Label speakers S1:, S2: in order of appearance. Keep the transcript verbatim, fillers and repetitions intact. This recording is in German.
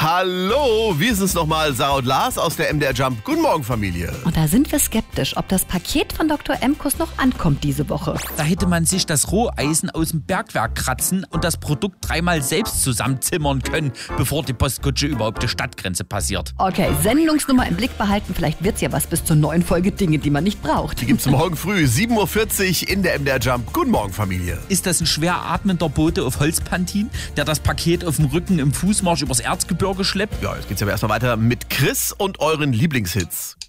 S1: Hallo, wir sind's nochmal, Sarah und Lars aus der M D R Jump. Guten Morgen, Familie.
S2: Und da sind wir skeptisch, ob das Paket von Doktor Emkus noch ankommt diese Woche.
S3: Da hätte man sich das Roheisen aus dem Bergwerk kratzen und das Produkt dreimal selbst zusammenzimmern können, bevor die Postkutsche überhaupt die Stadtgrenze passiert.
S2: Okay, Sendungsnummer im Blick behalten. Vielleicht wird's ja was bis zur neuen Folge Dinge, die man nicht braucht.
S1: Die gibt's morgen früh, sieben Uhr vierzig in der M D R Jump. Guten Morgen, Familie.
S3: Ist das ein schwer atmender Bote auf Holzpantin, der das Paket auf dem Rücken im Fußmarsch übers Erzgebirge schleppt?
S1: Ja, jetzt geht's aber erstmal weiter mit Chris und euren Lieblingshits.